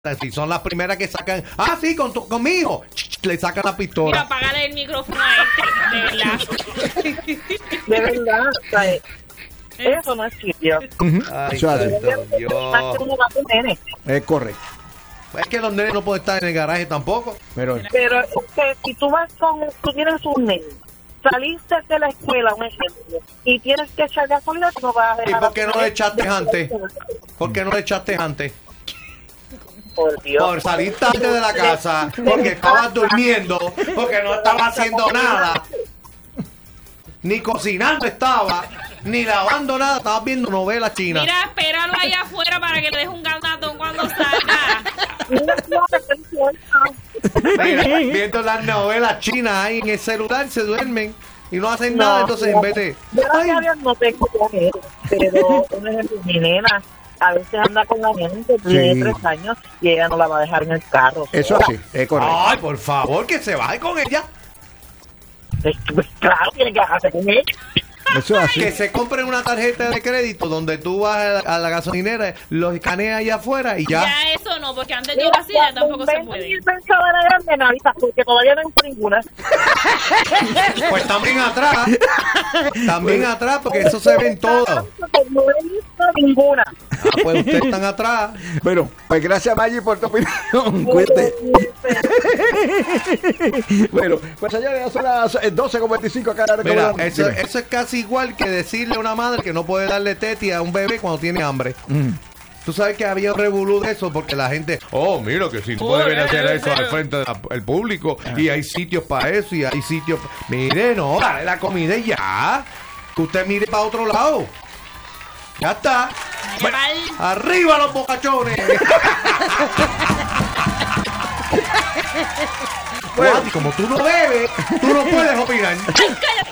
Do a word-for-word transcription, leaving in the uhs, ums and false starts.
Si son las primeras que sacan, ah, sí, con tu, conmigo, le sacan la pistola. Mira, apágale el micrófono a este, de verdad. De verdad, o sea, eso no es sitio. Ay, Eso hace. santo Dios. Es correcto. Es que los nenes no pueden estar en el garaje tampoco. Pero Pero usted, si tú vas con, tú tienes un nene, saliste de la escuela, un ejemplo, y tienes que echar gasolina, tú no vas a ¿Y dejar. por qué no le echaste antes? ¿Por qué no le echaste antes? Por Dios. Por salir tarde de la casa, porque estabas durmiendo, porque no estabas haciendo nada. Ni cocinando estaba, ni lavando nada, estabas viendo novelas chinas. Mira, espéralo allá afuera para que le deje un ganatón cuando salga. Mira, viendo las novelas chinas ahí en el celular, se duermen y no hacen No, nada, entonces no. en vez de... Gracias a Dios no tengo mujer, pero un ejemplo, mi nena a veces anda con la nena que tiene Sí. tres años y ella no la va a dejar en el carro. eso así, es correcto. Ay, por favor, que se vaya con ella. Pues, pues, claro, tiene que bajarse con ella. Eso así. Que se compren una tarjeta de crédito donde tú vas a la, a la gasolinera, los escaneas allá afuera y ya. Ya eso no, porque antes yo lo hacía, tampoco se puede. Y pensaba en la grande Navidad, porque todavía no encuentro ninguna. Pues también atrás, también atrás, porque eso se ve en todo. No he visto ninguna. Ah, pues ustedes están atrás. Bueno, pues gracias, Maggie, por tu opinión. Cuente. Bueno, pues señores, ya son las eh, doce con veinticinco acá. Mira, eso, eso es casi igual que decirle a una madre que no puede darle teti a un bebé cuando tiene hambre. Mm. Tú sabes que había un revolú de eso porque la gente, oh, mira que si no pueden hacer eso al frente del público y hay sitios para eso y hay sitios. Mire, no, dale la comida y ya. Que usted mire para otro lado. Ya está. Bueno, arriba los bocachones. Bueno, como tú no bebes, tú no puedes opinar. Cállate.